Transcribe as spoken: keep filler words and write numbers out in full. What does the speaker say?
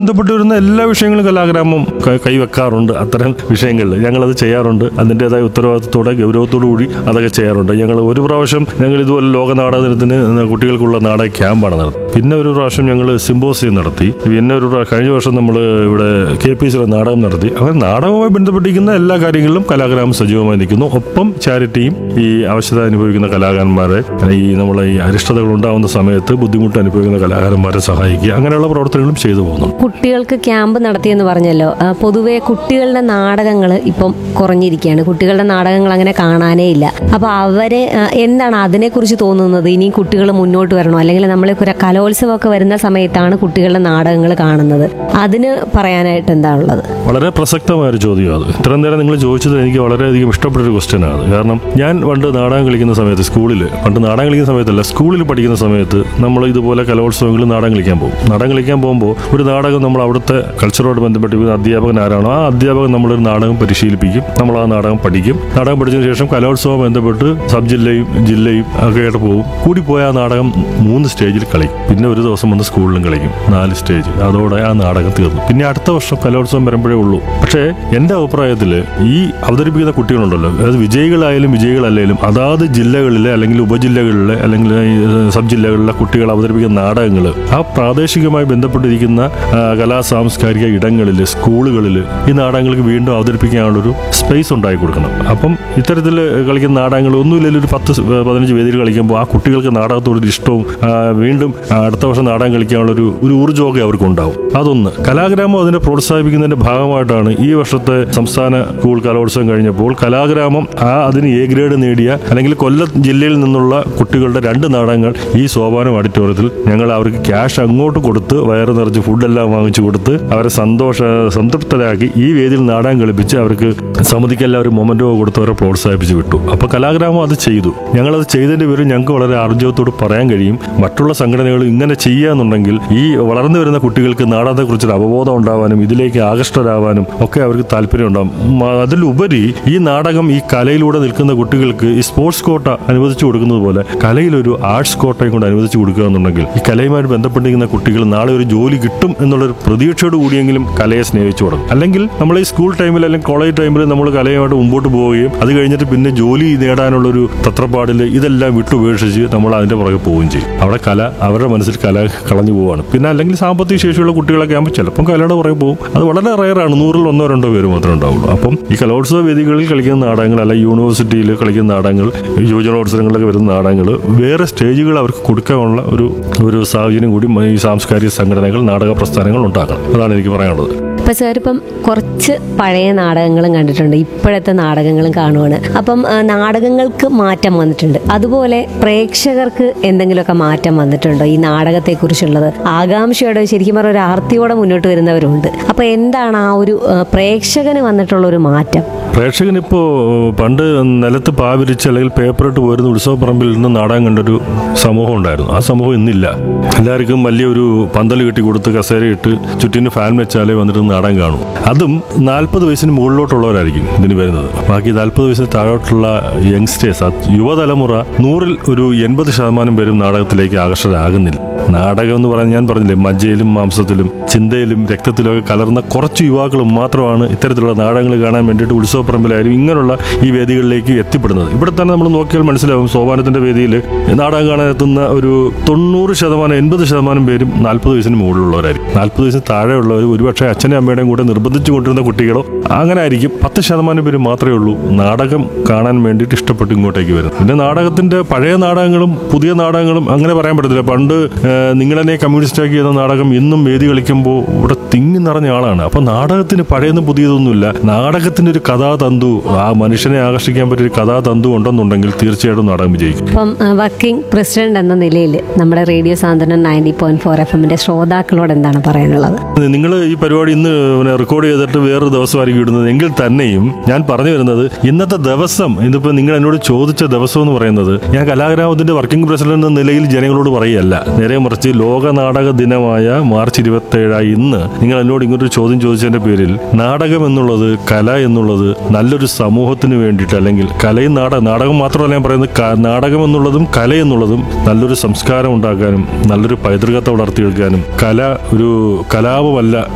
ബന്ധപ്പെട്ട് വരുന്ന എല്ലാ വിഷയങ്ങളും കലാഗ്രാമം കൈവെക്കാറുണ്ട്. അത്തരം വിഷയങ്ങളിൽ ഞങ്ങളത് ചെയ്യാറുണ്ട്. അതിൻ്റെതായ ഉത്തരവാദിത്തത്തോടെ ഗൗരവത്തോടു കൂടി അതൊക്കെ ചെയ്യാറുണ്ട്. ഞങ്ങൾ ഒരു പ്രാവശ്യം ഞങ്ങൾ ഇതുപോലെ ലോക നാടക ദിനത്തിന് കുട്ടികൾക്കുള്ള നാടക ക്യാമ്പാണ് നടത്തി. പിന്നെ ഒരു പ്രാവശ്യം ഞങ്ങൾ സിമ്പോസിയം നടത്തി. പിന്നെ ഒരു കഴിഞ്ഞ വർഷം നമ്മൾ ഇവിടെ കെ പി സിയിലെ നാടകം നടത്തി. അങ്ങനെ നാടകവുമായി ബന്ധപ്പെട്ടിരിക്കുന്ന എല്ലാ കാര്യങ്ങളിലും കലാഗ്രാമം സജീവമായി നിൽക്കുന്നു. ഒപ്പം ചാരിറ്റിയും ഈ അവശത അനുഭവിക്കുന്ന കലാകാരന്മാരെ, ഈ നമ്മളെ ഈ അരിഷ്ടതകൾ ഉണ്ടാകുന്ന സമയത്ത് ബുദ്ധിമുട്ട് അനുഭവിക്കുന്ന കലാകാരന്മാരെ സഹായിക്കുക, അങ്ങനെയുള്ള പ്രവർത്തനങ്ങളും ചെയ്തു പോകുന്നു. കുട്ടികൾക്ക് ക്യാമ്പ് നടത്തിയെന്ന് പറഞ്ഞല്ലോ. പൊതുവെ കുട്ടികളുടെ നാടകങ്ങൾ ഇപ്പം കുറഞ്ഞിരിക്കുകയാണ്. കുട്ടികളുടെ നാടകങ്ങൾ അങ്ങനെ കാണാനേ ഇല്ല. അപ്പൊ അവരെ എന്താണ് അതിനെക്കുറിച്ച് തോന്നുന്നത്? ഇനി കുട്ടികൾ മുന്നോട്ട് വരണോ? അല്ലെങ്കിൽ നമ്മളെ കലോത്സവമൊക്കെ വരുന്ന സമയത്താണ് കുട്ടികളുടെ നാടകങ്ങൾ കാണുന്നത്. അതിന് പറയാനായിട്ട് എന്താ ഉള്ളത്? വളരെ പ്രസക്തമായ ഒരു ചോദ്യം അത്. ഇത്രയും നേരം നിങ്ങൾ ചോദിച്ചത് എനിക്ക് വളരെയധികം ഇഷ്ടപ്പെട്ടൊരു ക്വസ്റ്റ്യൻ ആണ്. കാരണം ഞാൻ പണ്ട് നാടകം കളിക്കുന്ന സമയത്ത് സ്കൂളിൽ പണ്ട് നാടകം കളിക്കുന്ന സമയത്തല്ല സ്കൂളിൽ പഠിക്കുന്ന സമയത്ത് നമ്മൾ ഇതുപോലെ കലോത്സവങ്ങളിൽ നാടകം കളിക്കാൻ പോകും. നാടകം കളിക്കാൻ പോകുമ്പോൾ ഒരു നാടകം നമ്മൾ അവിടുത്തെ കൾച്ചറോട് ബന്ധപ്പെട്ടിരിക്കുന്ന അധ്യാപകൻ ആരാണോ ആ അധ്യാപകൻ നമ്മളൊരു നാടകം പരിശീലിപ്പിക്കും. നമ്മൾ ആ നാടകം പഠിക്കും. നാടകം പഠിച്ചതിന് ശേഷം കലോത്സവം ബന്ധപ്പെട്ട് സബ് ജില്ലയും ജില്ലയും ഒക്കെ ആയിട്ട് പോകും. കൂടിപ്പോയ ആ നാടകം മൂന്ന് സ്റ്റേജിൽ കളിക്കും. പിന്നെ ഒരു ദിവസം വന്ന് സ്കൂളിലും കളിക്കും. നാല് സ്റ്റേജ്. അതോടെ ആ നാടകം തീർന്നു. പിന്നെ അടുത്ത വർഷം കലോത്സവം വരുമ്പോഴേ ഉള്ളൂ. പക്ഷേ എൻ്റെ അഭിപ്രായത്തിൽ ഈ അവതരിപ്പിക്കുന്ന കുട്ടികളുണ്ടല്ലോ, അതായത് വിജയികളായാലും വിജയികളല്ലെങ്കിലും അതാത് ജില്ലകളിലെ അല്ലെങ്കിൽ ഉപജില്ലകളിലെ അല്ലെങ്കിൽ സബ് ജില്ലകളിലെ കുട്ടികൾ അവതരിപ്പിക്കുന്ന നാടകങ്ങൾ ആ പ്രാദേശികമായി ബന്ധപ്പെട്ടിരിക്കുന്ന കലാ സാംസ്കാരിക ഇടങ്ങളിൽ സ്കൂളുകളിൽ ഈ നാടകങ്ങൾക്ക് വീണ്ടും അവതരിപ്പിക്കാനുള്ളൊരു സ്പേസ് ഉണ്ടാക്കി കൊടുക്കണം. അപ്പം ഇത്തരത്തിൽ കളിക്കുന്ന നാടകങ്ങൾ ഒന്നുമില്ലെങ്കിൽ ഒരു പത്ത് പതിനഞ്ച് വേദിയിൽ കളിക്കുമ്പോൾ ആ കുട്ടികൾക്ക് നാടകത്തോടൊരു ഇഷ്ടവും വീണ്ടും അടുത്ത വർഷം നാടകം കളിക്കാനുള്ളൊരു ഒരു ഊർജ്ജമൊക്കെ അവർക്ക് ഉണ്ടാവും. അതൊന്ന്. കലാഗ്രാമം അതിനെ പ്രോത്സാഹിപ്പിക്കുന്നതിന്റെ ഭാഗമായിട്ടാണ് ഈ വർഷത്തെ സംസ്ഥാന സ്കൂൾ കലോത്സവം കഴിഞ്ഞപ്പോൾ കലാഗ്രാമം ആ അതിന് എ ഗ്രേഡ് നേടിയ അല്ലെങ്കിൽ കൊല്ലം ജില്ലയിൽ നിന്നുള്ള കുട്ടികളുടെ രണ്ട് നാടകങ്ങൾ ഈ സോപാനം ഓഡിറ്റോറിയത്തിൽ ഞങ്ങൾ അവർക്ക് ക്യാഷ് അങ്ങോട്ട് കൊടുത്ത് വയറ് നിറച്ച് ഫുഡെല്ലാം വാങ്ങിച്ചു കൊടുത്ത് അവരെ സന്തോഷ സംതൃപ്തരാക്കി ഈ വേദിയിൽ നാടകം കളിപ്പിച്ച് അവർക്ക് സമിതിക്കെല്ലാം ഒരു മൊമെന്റോ കൊടുത്ത് അവരെ പ്രോത്സാഹിപ്പിച്ച് വിട്ടു. അപ്പൊ കലാഗ്രാമം അത് ചെയ്തു. ഞങ്ങളത് ചെയ്തതിന്റെ പേര് ഞങ്ങൾക്ക് വളരെ ആർജവത്തോട് പറയാൻ കഴിയും. മറ്റുള്ള സംഘടനകൾ ഇങ്ങനെ ചെയ്യാന്നുണ്ടെങ്കിൽ ഈ വളർന്നു വരുന്ന കുട്ടികൾക്ക് നാടകത്തെക്കുറിച്ചൊരു അവബോധം ഉണ്ടാവാനും ഇതിലേക്ക് ആകർഷ്ടരാവാനും ഒക്കെ അവർക്ക് താല്പര്യം ഉണ്ടാകും. അതിലുപരി ഈ നാടകം ഈ കലയിലൂടെ നിൽക്കുന്ന കുട്ടികൾക്ക് ഈ സ്പോർട്സ് കോട്ട അനുവദിച്ചു കൊടുക്കുന്നത് പോലെ കലയിലൊരു ആർട്സ് കോട്ടയും കൊണ്ട് അനുവദിച്ചു കൊടുക്കുക എന്നുണ്ടെങ്കിൽ ഈ കലയുമായിട്ട് ബന്ധപ്പെട്ടിരിക്കുന്ന കുട്ടികൾ നാളെ ഒരു ജോലി കിട്ടും എന്നുള്ളൊരു പ്രതീക്ഷയോട് കൂടിയെങ്കിലും കലയെ സ്നേഹിച്ചു തുടങ്ങും. അല്ലെങ്കിൽ നമ്മൾ ഈ സ്കൂൾ ടൈമിൽ അല്ലെങ്കിൽ കോളേജ് ടൈമിൽ നമ്മൾ കലയുമായിട്ട് മുമ്പോട്ട് പോവുകയും അത് കഴിഞ്ഞിട്ട് പിന്നെ ജോലി നേടാനുള്ളൊരു തത്രപ്പാടിൽ ഇതെല്ലാം വിട്ടുപേക്ഷിച്ച് നമ്മൾ അതിന്റെ പുറകെ പോവുകയും ചെയ്യും. അവിടെ കല അവരുടെ മനസ്സിൽ കല കളഞ്ഞു പോവാണ്. പിന്നെ അല്ലെങ്കിൽ സാമ്പത്തിക ശേഷിയുള്ള കുട്ടികളൊക്കെ ആകുമ്പോൾ ചിലപ്പം കലയുടെ പുറകെ പോകും. അത് വളരെ റയറാണ്. നൂറിൽ ഒന്നോ രണ്ടോ പേര് മാത്രമേ ഉണ്ടാവുള്ളൂ. അപ്പം ഈ കലോത്സവ വേദികളിൽ കളിക്കുന്ന നാടകങ്ങൾ അല്ലെങ്കിൽ യൂണിവേഴ്സിറ്റിയിൽ കളിക്കുന്ന നാടകങ്ങൾ യുവജനോത്സവങ്ങളിലൊക്കെ വരുന്ന നാടകങ്ങൾ വേറെ സ്റ്റേജുകൾ അവർക്ക് കൊടുക്കാനുള്ള ഒരു ഒരു സാഹചര്യം കൂടി ഈ സാംസ്കാരിക സംഘടനകൾ നാടക പ്രസ്ഥാനങ്ങൾ ഉണ്ടാക്കണം. അതാണ് എനിക്ക് പറയാനുള്ളത്. ഇപ്പം സാർ ഇപ്പം കുറച്ച് പഴയ നാടകങ്ങളും കണ്ടിട്ടുണ്ട്, ഇപ്പോഴത്തെ നാടകങ്ങളും കാണുവാണ്. അപ്പം നാടകങ്ങൾക്ക് മാറ്റം വന്നിട്ടുണ്ട്. അതുപോലെ പ്രേക്ഷകർക്ക് എന്തെങ്കിലുമൊക്കെ മാറ്റം വന്നിട്ടുണ്ടോ ഈ നാടകത്തെക്കുറിച്ചുള്ളത്? ആകാംക്ഷയോടെ ശരിക്കും പറഞ്ഞ ഒരു ആർത്തിയോടെ മുന്നോട്ട് വരുന്നവരുണ്ട്. അപ്പം എന്താണ് ആ ഒരു പ്രേക്ഷകന് വന്നിട്ടുള്ള ഒരു മാറ്റം? പ്രേക്ഷകനിപ്പോൾ പണ്ട് നിലത്ത് പാവിരിച്ച് അല്ലെങ്കിൽ പേപ്പറിട്ട് പോരുന്ന ഉത്സവപ്പറമ്പിൽ നിന്ന് നാടകം കണ്ടൊരു സമൂഹം ഉണ്ടായിരുന്നു. ആ സമൂഹം ഇന്നില്ല. എല്ലാവർക്കും വലിയൊരു പന്തൽ കെട്ടി കൊടുത്ത് കസേരയിട്ട് ചുറ്റിന് ഫാൻ വെച്ചാലേ വന്നിട്ട് നാടകം കാണും. അതും നാൽപ്പത് വയസ്സിന് മുകളിലോട്ടുള്ളവരായിരിക്കും ഇതിന് വരുന്നത്. ബാക്കി നാൽപ്പത് വയസ്സിന് താഴോട്ടുള്ള യങ്സ്റ്റേഴ്സ്, യുവതലമുറ നൂറിൽ ഒരു എൺപത് ശതമാനം പേരും നാടകത്തിലേക്ക് ആകർഷകരാകുന്നില്ല. നാടകം എന്ന് പറഞ്ഞാൽ ഞാൻ പറഞ്ഞില്ലേ, മജ്ജയിലും മാംസത്തിലും ചിന്തയിലും രക്തത്തിലും ഒക്കെ കലർന്ന കുറച്ച് യുവാക്കളും മാത്രമാണ് ഇത്തരത്തിലുള്ള നാടകങ്ങൾ കാണാൻ വേണ്ടിയിട്ട് ഉത്സവപ്പറമ്പിലായാലും ഇങ്ങനെയുള്ള ഈ വേദികളിലേക്ക് എത്തിപ്പെടുന്നത്. ഇവിടെ തന്നെ നമ്മൾ നോക്കിയാൽ മനസ്സിലാവും, സോപാനത്തിന്റെ വേദിയിൽ നാടകം കാണാൻ എത്തുന്ന ഒരു തൊണ്ണൂറ് ശതമാനം എൺപത് ശതമാനം പേരും നാൽപ്പത് വയസ്സിന് മുകളിലുള്ളവരായിരിക്കും. നാൽപ്പത് വയസ്സിന് താഴെയുള്ളവർ ഒരുപക്ഷെ അച്ഛനും അമ്മയുടെയും കൂടെ നിർബന്ധിച്ചു കൊണ്ടിരുന്ന കുട്ടികളോ അങ്ങനെ ആയിരിക്കും. പത്ത് ശതമാനം പേര് മാത്രമേ ഉള്ളൂ നാടകം കാണാൻ വേണ്ടിയിട്ട് ഇഷ്ടപ്പെട്ട് ഇങ്ങോട്ടേക്ക് വരുന്നത്. പിന്നെ നാടകത്തിന്റെ പഴയ നാടകങ്ങളും പുതിയ നാടകങ്ങളും അങ്ങനെ പറയാൻ പറ്റത്തില്ല. പണ്ട് നിങ്ങളെന്നെ കമ്മ്യൂണിസ്റ്റാക്കി ചെയ്യുന്ന നാടകം ഇന്നും വേദി കളിക്കുമ്പോൾ ഇവിടെ തിങ്ങി നിറഞ്ഞ ആളാണ്. അപ്പൊ നാടകത്തിന് പഴയതും പുതിയതൊന്നുമില്ല. നാടകത്തിന്റെ ഒരു കഥാതന്തു, ആ മനുഷ്യനെ ആകർഷിക്കാൻ പറ്റിയ കഥാതന്തു ഉണ്ടെന്നുണ്ടെങ്കിൽ തീർച്ചയായിട്ടും നാടകം വിജയിക്കും. അപ്പം വർക്കിംഗ് പ്രസിഡന്റ് എന്ന നിലയിൽ നമ്മുടെ റേഡിയോ സാന്ത്വനം നയൻറ്റി പോയിന്റ് ഫോർ എഫ് എമ്മിന്റെ ശ്രോതാക്കളോട് എന്താണ് പറയാനുള്ളത്? നിങ്ങൾ ഈ പരിപാടി ഇന്ന് റെക്കോർഡ് ചെയ്തിട്ട് വേറൊരു ദിവസമായിരിക്കും ഇടുന്നത് എങ്കിൽ തന്നെയും ഞാൻ പറഞ്ഞു വരുന്നത് ഇന്നത്തെ ദിവസം, ഇതിപ്പോ നിങ്ങൾ എന്നോട് ചോദിച്ച ദിവസം എന്ന് പറയുന്നത് ഞാൻ കലാഗ്രാമത്തിന്റെ വർക്കിംഗ് പ്രസിഡന്റ് എന്ന നിലയിൽ ജനങ്ങളോട് പറയുകയല്ല. നേരെ മറിച്ച് ലോക നാടക ദിനമായ മാർച്ച് ഇരുപത്തി ഏഴായി ഇന്ന് നിങ്ങൾ എന്നോട് ഇങ്ങോട്ടൊരു ചോദ്യം ചോദിച്ചതിന്റെ പേരിൽ നാടകം എന്നുള്ളത്, കല എന്നുള്ളത് നല്ലൊരു സമൂഹത്തിന് വേണ്ടിയിട്ട്, അല്ലെങ്കിൽ കലയും നാടകം നാടകം മാത്രമല്ല ഞാൻ പറയുന്നത്, നാടകം എന്നുള്ളതും കല എന്നുള്ളതും നല്ലൊരു സംസ്കാരം ഉണ്ടാക്കാനും നല്ലൊരു പൈതൃകത്തെ വളർത്തിയെടുക്കാനും, കല ഒരു കലാപമല്ല